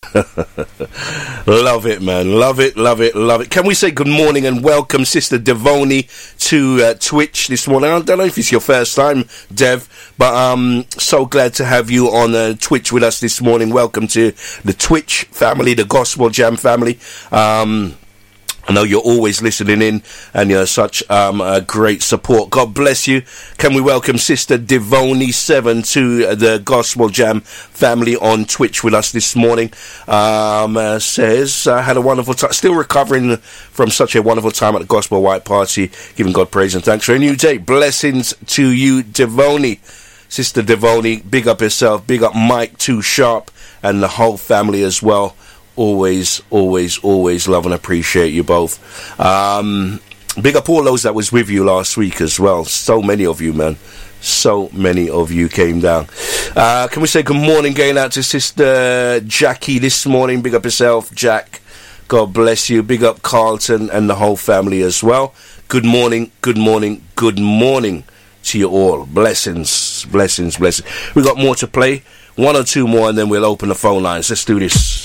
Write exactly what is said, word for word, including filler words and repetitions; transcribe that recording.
Love it, man. Love it, love it, love it. Can we say good morning and welcome Sister Devoni to uh, Twitch this morning? I don't know if it's your first time, Dev, but um, so glad to have you on uh, Twitch with us this morning. Welcome to the Twitch family, the Gospel Jam family. Um... I know you're always listening in, and you're such um, a great support. God bless you. Can we welcome Sister Devoni seven to the Gospel Jam family on Twitch with us this morning? Um, uh, says, I had a wonderful time. Still recovering from such a wonderful time at the Gospel White Party. Giving God praise and thanks for a new day. Blessings to you, Devoni. Sister Devoni, big up yourself. Big up Mike Too Sharp and the whole family as well. Always, always, always love and appreciate you both. Um, big up all those that was with you last week as well. So many of you, man. So many of you came down. Uh, can we say good morning going out to Sister Jackie this morning? Big up yourself, Jack. God bless you. Big up Carlton and the whole family as well. Good morning, good morning, good morning to you all. Blessings, blessings, blessings. We got more to play. One or two more and then we'll open the phone lines. Let's do this.